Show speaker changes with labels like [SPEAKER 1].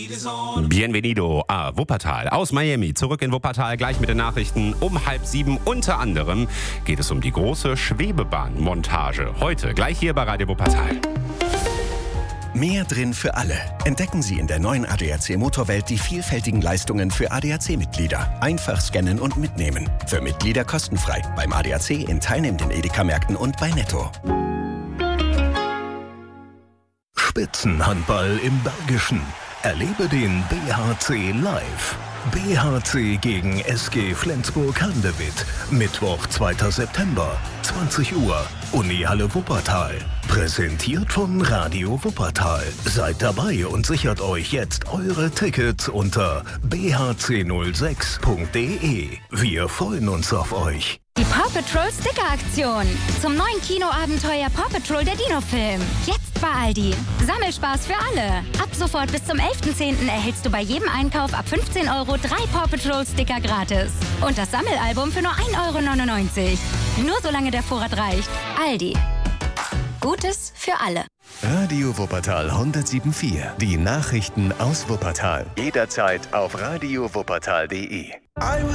[SPEAKER 1] Bienvenido a Wuppertal. Aus Miami zurück in Wuppertal, gleich mit den Nachrichten um 6:30. Unter anderem geht es um die große Schwebebahnmontage. Heute gleich hier bei Radio Wuppertal.
[SPEAKER 2] Mehr drin für alle. Entdecken Sie in der neuen ADAC Motorwelt die vielfältigen Leistungen für ADAC-Mitglieder. Einfach scannen und mitnehmen. Für Mitglieder kostenfrei. Beim ADAC in teilnehmenden Edeka-Märkten und bei Netto.
[SPEAKER 3] Spitzenhandball im Bergischen. Erlebe den BHC live. BHC gegen SG Flensburg-Handewitt. Mittwoch, 2. September, 20 Uhr. Unihalle Wuppertal. Präsentiert von Radio Wuppertal. Seid dabei und sichert euch jetzt eure Tickets unter bhc06.de. Wir freuen uns auf euch.
[SPEAKER 4] Die Paw Patrol Sticker-Aktion. Zum neuen Kinoabenteuer Paw Patrol der Dino-Film. Jetzt bei Aldi. Sammelspaß für alle. Ab sofort bis zum 11.10. erhältst du bei jedem Einkauf ab 15 € 3 Paw Patrol Sticker gratis. Und das Sammelalbum für nur 1,99 €. Nur solange der Vorrat reicht. Aldi. Gutes für alle.
[SPEAKER 5] Radio Wuppertal 107.4. Die Nachrichten aus Wuppertal. Jederzeit auf radiowuppertal.de.